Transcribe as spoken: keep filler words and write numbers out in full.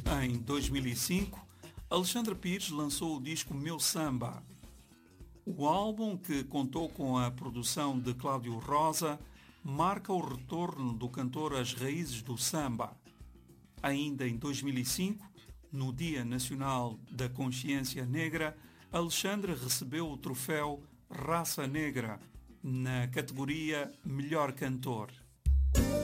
Em dois mil e cinco, Alexandre Pires lançou o disco Meu Samba. O álbum, que contou com a produção de Cláudio Rosa, marca o retorno do cantor às raízes do samba. Ainda em dois mil e cinco, no Dia Nacional da Consciência Negra, Alexandre recebeu o troféu Raça Negra, na categoria Melhor Cantor.